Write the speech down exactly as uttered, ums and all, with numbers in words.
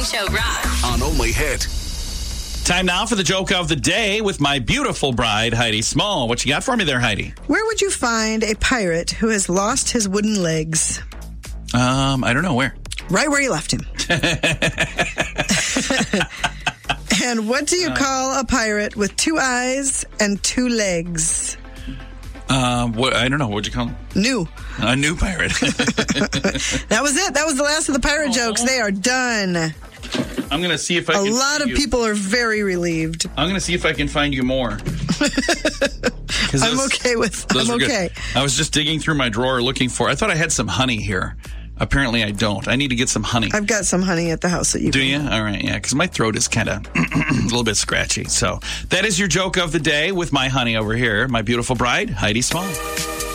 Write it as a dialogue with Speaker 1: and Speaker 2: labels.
Speaker 1: Morning Show Rock.
Speaker 2: On Only Hit.
Speaker 3: Time now for the joke of the day with my beautiful bride, Heidi Small. What you got for me there, Heidi?
Speaker 4: Where would you find a pirate who has lost his wooden legs?
Speaker 3: Um, I don't know. Where?
Speaker 4: Right where you left him. And what do you call a pirate with two eyes and two legs?
Speaker 3: Uh, what? I don't know. What'd you call him?
Speaker 4: New.
Speaker 3: A new pirate.
Speaker 4: That was it. That was the last of the pirate
Speaker 3: Aww.
Speaker 4: jokes. They are done.
Speaker 3: I'm going to see if I
Speaker 4: a
Speaker 3: can...
Speaker 4: A lot
Speaker 3: find
Speaker 4: of
Speaker 3: you.
Speaker 4: people are very relieved.
Speaker 3: I'm going to see if I can find you more.
Speaker 4: Those, I'm okay with... I'm okay.
Speaker 3: Good. I was just digging through my drawer looking for... I thought I had some honey here. Apparently I don't. I need to get some honey.
Speaker 4: I've got some honey at the house that you
Speaker 3: Do
Speaker 4: can
Speaker 3: you?
Speaker 4: have.
Speaker 3: All right, yeah, because my throat is kind of a little bit scratchy. So that is your joke of the day with my honey over here, my beautiful bride, Heidi Small.